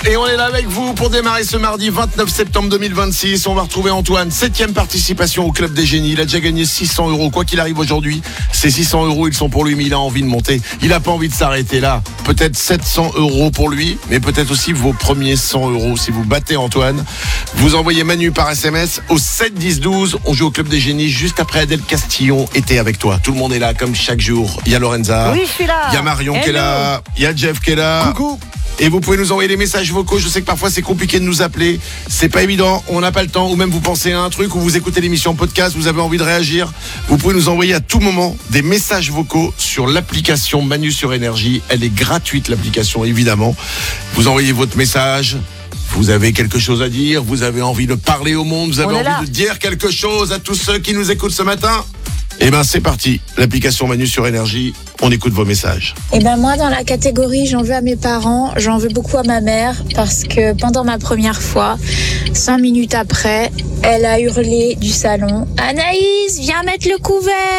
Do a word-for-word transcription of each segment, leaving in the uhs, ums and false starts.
Et on est là avec vous pour démarrer ce mardi vingt-neuf septembre deux mille vingt-six. On va retrouver Antoine, septième participation au Club des Génies. Il a déjà gagné six cents euros. Quoi qu'il arrive aujourd'hui, ces six cents euros, ils sont pour lui, mais il a envie de monter. Il n'a pas envie de s'arrêter là. Peut-être sept cents euros pour lui, mais peut-être aussi vos premiers cent euros. Si vous battez Antoine, vous envoyez Manu par S M S au sept dix douze. On joue au Club des Génies juste après Adèle Castillon était avec toi. Tout le monde est là comme chaque jour. Il y a Lorenza. Oui, je suis là. Il y a Marion Hello. qui est là. Il y a Jeff qui est là. Coucou. Et vous pouvez nous envoyer des messages vocaux. Je sais que parfois c'est compliqué de nous appeler. C'est pas évident, on n'a pas le temps. Ou même vous pensez à un truc, ou vous écoutez l'émission en podcast, vous avez envie de réagir. Vous pouvez nous envoyer à tout moment des messages vocaux sur l'application Manu sur Énergie. Elle est gratuite, l'application, évidemment. Vous envoyez votre message. Vous avez quelque chose à dire, vous avez envie de parler au monde, vous avez On est envie là. de dire quelque chose à tous ceux qui nous écoutent ce matin. Eh ben c'est parti, l'application Manu sur Énergie, on écoute vos messages. Et ben moi dans la catégorie j'en veux à mes parents, j'en veux beaucoup à ma mère parce que pendant ma première fois, cinq minutes après, elle a hurlé du salon « Anaïs, viens mettre le couvert !»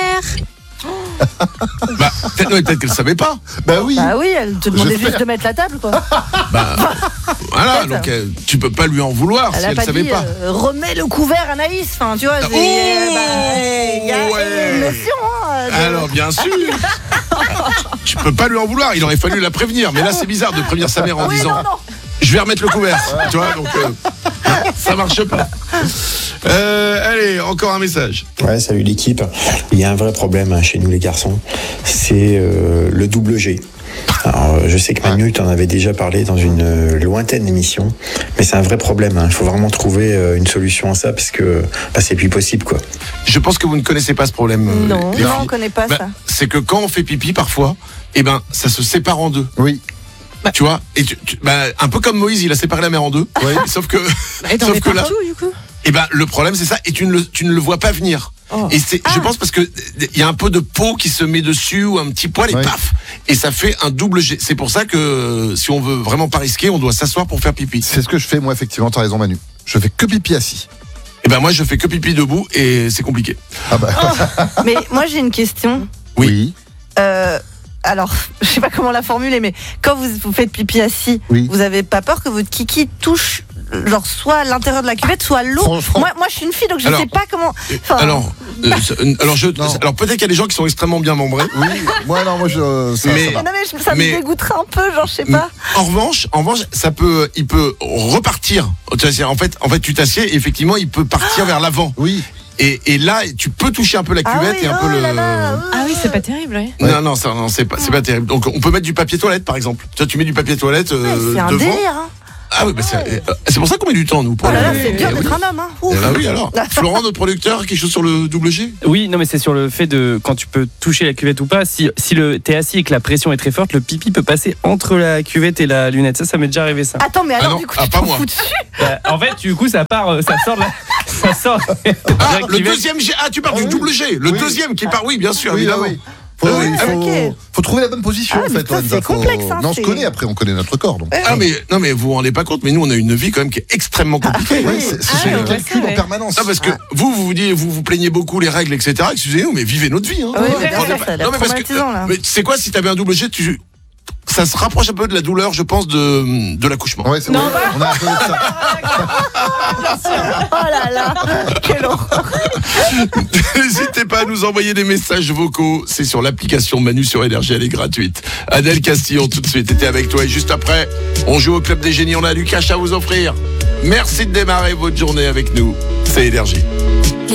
Bah, peut-être, non, peut-être qu'elle savait pas. Bah oui. Bah oui, elle te demandait Je juste fais- de mettre la table, quoi. Bah, voilà, Peut-être. donc euh, tu peux pas lui en vouloir Elle si a elle pas savait dit pas. euh, remets le couvert, Anaïs. Enfin, tu vois, Oh, c'est, euh, bah, il y a ouais. une notion. Hein, de- Alors bien sûr, tu peux pas lui en vouloir. Il aurait fallu la prévenir, mais là c'est bizarre de prévenir sa mère en Oui, disant non, non. je vais remettre le couvert. Tu vois, donc euh, ça marche pas. Euh, allez, encore un message. Ouais, salut l'équipe. Il y a un vrai problème hein, chez nous les garçons, c'est euh, le double G. Alors, euh, je sais que Manu t'en avait déjà parlé dans une euh, lointaine émission, mais c'est un vrai problème. hein. Il faut vraiment trouver euh, une solution à ça parce que bah, c'est plus possible quoi. Je pense que vous ne connaissez pas ce problème. euh, Non, les non, filles. on connaît pas Bah, ça. c'est que quand on fait pipi parfois, eh ben ça se sépare en deux. Oui. Tu vois, et tu- tu- bah, un peu comme Moïse, il a séparé la mer en deux. Oui. Sauf que, Et t'en sauf es que là, partout, du coup. eh ben le problème c'est ça, et tu ne le, tu ne le vois pas venir. Oh. Et c'est, je pense parce que il y a un peu de peau qui se met dessus ou un petit poil et Ouais. paf, et ça fait un double G. C'est pour ça que si on veut vraiment pas risquer, on doit s'asseoir pour faire pipi. C'est ce que je fais, moi, effectivement, t'as raison, Manu. Je fais que pipi assis. Et ben moi je fais que pipi debout et c'est compliqué. Ah bah. Mais moi, j'ai une question. Oui. Euh, alors, je sais pas comment la formuler, mais quand vous, vous faites pipi assis, Oui. vous avez pas peur que votre kiki touche, genre, soit l'intérieur de la cuvette, soit l'eau? Franchement. Moi, moi, je suis une fille, donc je Alors, sais pas comment. Enfin, Alors, euh, ça- alors je, Non. alors peut-être qu'il y a des gens qui sont extrêmement bien membrés. Oui. Moi, non, moi, je. Ça, Mais- ça va. non, mais je- ça mais- me dégoûterait un peu, genre, je sais pas. En revanche, en revanche, ça peut, il peut repartir. Tu vois, En fait, en fait, tu t'assieds et effectivement, il peut partir vers l'avant. Oui. Et, et là, tu peux toucher un peu la Ah cuvette oui, et un oh peu le. là là, Ah oui, c'est pas terrible, oui. Non, non, ça, non, c'est pas, c'est pas terrible. Donc, on peut mettre du papier toilette, par exemple. Tu vois, tu mets du papier toilette euh, ouais, c'est un devant. délire, hein. Ah oui, bah c'est, euh, c'est pour ça qu'on met du temps, nous. Pour Oh là là, le- c'est dur Eh d'être oui. un homme, hein. Ouf. Ah oui, alors. Florent, notre producteur, quelque chose sur le double G? Oui, non, mais c'est sur le fait de quand tu peux toucher la cuvette ou pas. Si, si le, t'es assis et que la pression est très forte, le pipi peut passer entre la cuvette et la lunette. Ça, ça m'est déjà arrivé ça. Attends, mais Ah alors, non, du coup, ah, tu pas t'en moi. fous dessus? Bah, en fait, du coup, ça part, euh, ça sort de la, ça sort. de Ah, la le cuvette. deuxième G. Ah, tu parles Ah du oui. double G. Le Oui. deuxième qui part, oui, bien sûr, Oui, évidemment. oui. Faut, Ah oui, il faut, ok. faut trouver la bonne position, Ah, en mais fait. ça, Lorenza. c'est Faut- complexe, hein, non, on se c'est- connaît après, on connaît notre corps. Donc. Ah, mais, non, mais vous vous rendez pas compte, mais nous, on a une vie quand même qui est extrêmement compliquée. Oui, c'est c'est Ah, sur le ouais, calcul ouais. en permanence. Ah, parce que vous, vous vous dites, vous vous plaignez beaucoup les règles, et cetera. Excusez-nous, mais vivez notre vie. Hein. Ah oui, mais Prenez bien sûr, pas- ça a l'air Non, mais parce que, traumatisant, là. mais c'est quoi si t'avais un double G, tu, ça se rapproche un peu de la douleur, je pense, de, de l'accouchement. Ouais, c'est Non, vrai. On a un peu de ça. Oh là là, quelle horreur. N'hésitez pas à nous envoyer des messages vocaux. C'est sur l'application Manu sur Énergie, elle est gratuite. Adèle Castillon, tout de suite, était avec toi. Et juste après, on joue au Club des Génies. On a du cash à vous offrir. Merci de démarrer votre journée avec nous. C'est Énergie.